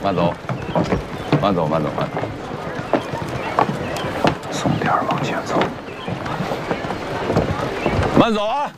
慢走，慢走，慢走，慢走。松点儿往前走，慢走啊！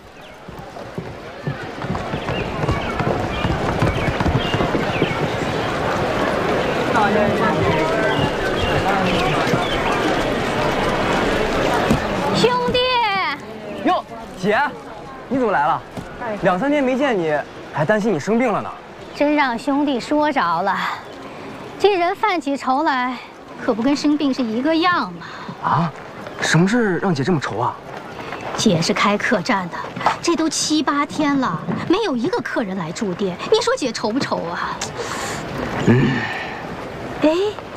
兄弟， 哟，姐，你怎么来了？2、3天没见你，还担心你生病了呢。 真让兄弟说着了。这人犯起愁来，可不跟生病是一个样嘛。 啊，什么事让姐这么愁啊？ 姐是开客栈的，这都7、8天了，没有一个客人来住店，你说姐愁不愁啊？哎，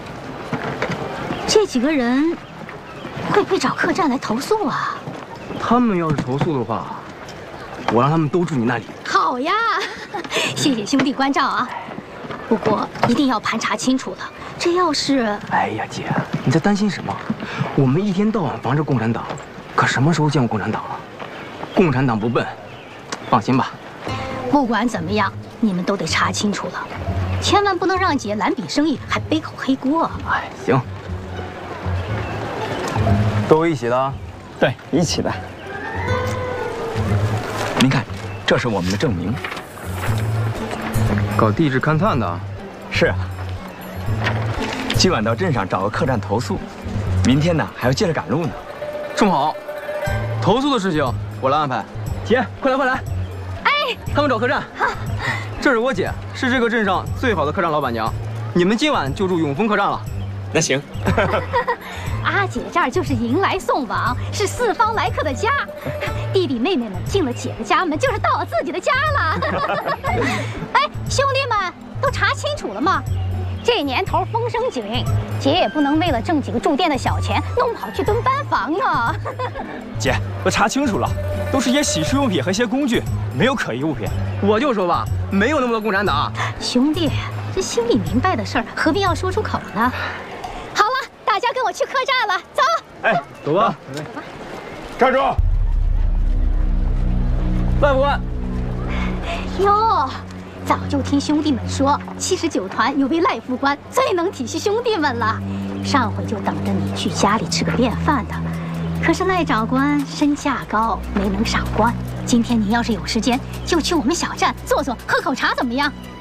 这几个人会不会找客栈来投诉啊？ 他们要是投诉的话，我让他们都住你那里。 好呀，谢谢兄弟关照啊。不过一定要盘查清楚了，这要是…… 哎呀，姐，你在担心什么？我们一天到晚防着共产党，可什么时候见过共产党了？共产党不笨，放心吧。 不管怎么样，你们都得查清楚了，千万不能让姐揽笔生意还背口黑锅。 哎，行，都一起的。 对，一起的。您看，这是我们的证明。 搞地质勘探的。 是啊。今晚到镇上找个客栈投诉，明天呢还要接着赶路呢。 这么好，投诉的事情我来安排。姐，快来快来！ 哎， 他们找客栈。这是我姐，是这个镇上最好的客栈老板娘。你们今晚就住永丰客栈了。 那行。 阿姐这儿就是迎来送往，是4方来客的家。弟弟妹妹们进了姐的家门，就是到了自己的家了。哎，兄弟们都查清楚了吗？这年头风声紧，姐也不能为了挣几个住店的小钱，弄跑去蹲班房啊。 姐，我查清楚了，都是些洗漱用品和一些工具，没有可疑物品。 我就说吧，没有那么多共产党。 兄弟，这心里明白的事儿，何必要说出口呢？好了，大家跟我去客栈了，走。 哎，走吧。 站住！ 外官。 哟，早就听兄弟们说，79团有位赖副官最能体恤兄弟们了。上回就等着你去家里吃个便饭的，可是赖长官身价高，没能赏官。今天您要是有时间，就去我们小站坐坐，喝口茶，怎么样？